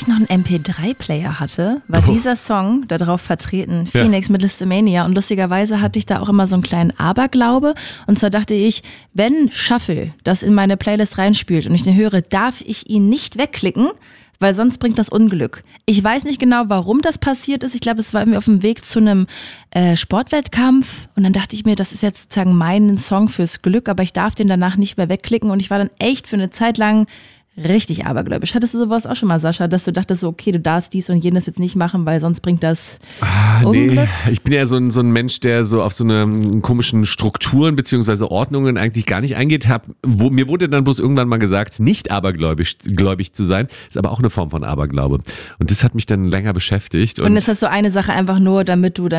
ich noch einen MP3-Player hatte, war dieser Song da drauf vertreten, Phoenix mit Listomania. Und lustigerweise hatte ich da auch immer so einen kleinen Aberglaube. Und zwar dachte ich, wenn Shuffle das in meine Playlist reinspielt und ich den höre, darf ich ihn nicht wegklicken, weil sonst bringt das Unglück. Ich weiß nicht genau, warum das passiert ist. Ich glaube, es war irgendwie auf dem Weg zu einem Sportwettkampf und dann dachte ich mir, das ist jetzt sozusagen mein Song fürs Glück, aber ich darf den danach nicht mehr wegklicken und ich war dann echt für eine Zeit lang richtig abergläubisch. Hattest du sowas auch schon mal, Sascha, dass du dachtest so, okay, du darfst dies und jenes jetzt nicht machen, weil sonst bringt das Unglück? Nee, ich bin ja so ein Mensch, der so auf so eine komischen Strukturen bzw. Ordnungen eigentlich gar nicht eingeht. Mir wurde dann bloß irgendwann mal gesagt, nicht abergläubig zu sein, ist aber auch eine Form von Aberglaube. Und das hat mich dann länger beschäftigt. Und ist das so eine Sache einfach nur, damit du